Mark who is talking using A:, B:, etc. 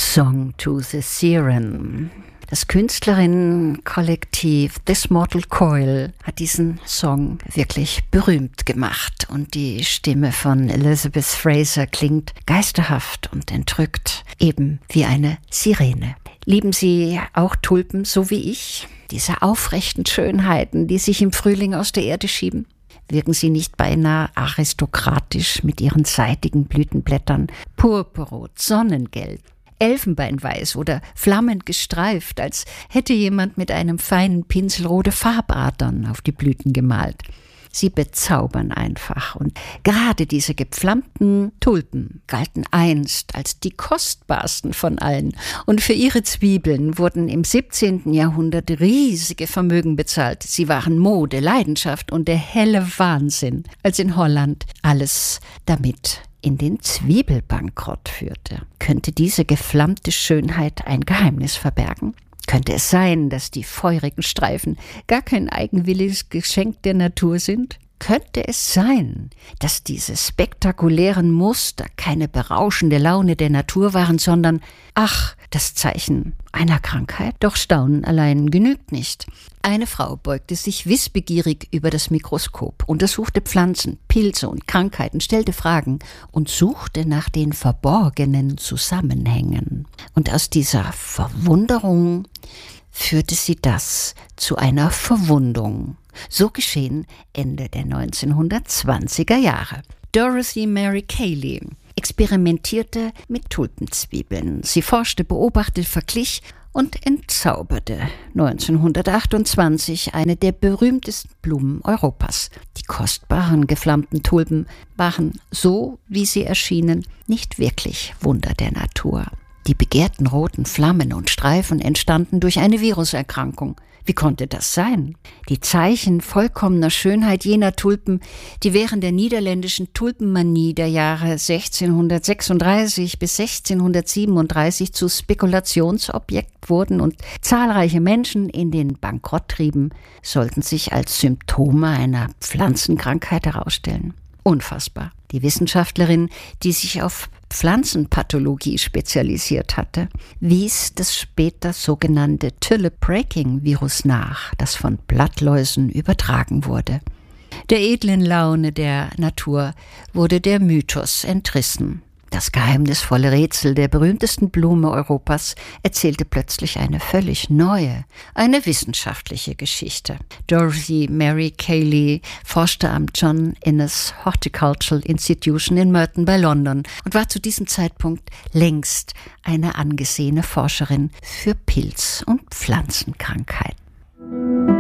A: Song to the Siren. Das Künstlerinnenkollektiv This Mortal Coil hat diesen Song wirklich berühmt gemacht und die Stimme von Elizabeth Fraser klingt geisterhaft und entrückt, eben wie eine Sirene. Lieben Sie auch Tulpen so wie ich? Diese aufrechten Schönheiten, die sich im Frühling aus der Erde schieben? Wirken sie nicht beinahe aristokratisch mit ihren seidigen Blütenblättern, purpurrot, sonnengelb, elfenbeinweiß oder flammend gestreift, als hätte jemand mit einem feinen Pinsel rote Farbadern auf die Blüten gemalt. Sie bezaubern einfach und gerade diese gepflammten Tulpen galten einst als die kostbarsten von allen und für ihre Zwiebeln wurden im 17. Jahrhundert riesige Vermögen bezahlt. Sie waren Mode, Leidenschaft und der helle Wahnsinn, als in Holland alles damit in den Zwiebelbankrott führte. Könnte diese geflammte Schönheit ein Geheimnis verbergen? Könnte es sein, dass die feurigen Streifen gar kein eigenwilliges Geschenk der Natur sind? Könnte es sein, dass diese spektakulären Muster keine berauschende Laune der Natur waren, sondern, das Zeichen einer Krankheit? Doch Staunen allein genügt nicht. Eine Frau beugte sich wissbegierig über das Mikroskop, untersuchte Pflanzen, Pilze und Krankheiten, stellte Fragen und suchte nach den verborgenen Zusammenhängen. Und aus dieser Verwunderung führte sie das zu einer Verwundung. So geschehen Ende der 1920er Jahre. Dorothy Mary Cayley experimentierte mit Tulpenzwiebeln. Sie forschte, beobachtete, verglich und entzauberte 1928 eine der berühmtesten Blumen Europas. Die kostbaren, geflammten Tulpen waren, so wie sie erschienen, nicht wirklich Wunder der Natur. Die begehrten roten Flammen und Streifen entstanden durch eine Viruserkrankung. Wie konnte das sein? Die Zeichen vollkommener Schönheit jener Tulpen, die während der niederländischen Tulpenmanie der Jahre 1636 bis 1637 zu Spekulationsobjekt wurden und zahlreiche Menschen in den Bankrott trieben, sollten sich als Symptome einer Pflanzenkrankheit herausstellen. Unfassbar. Die Wissenschaftlerin, die sich auf Pflanzenpathologie spezialisiert hatte, wies das später sogenannte Tulip-Breaking-Virus nach, das von Blattläusen übertragen wurde. Der edlen Laune der Natur wurde der Mythos entrissen. Das geheimnisvolle Rätsel der berühmtesten Blume Europas erzählte plötzlich eine völlig neue, eine wissenschaftliche Geschichte. Dorothy Mary Cayley forschte am John Innes Horticultural Institution in Merton bei London und war zu diesem Zeitpunkt längst eine angesehene Forscherin für Pilz- und Pflanzenkrankheiten.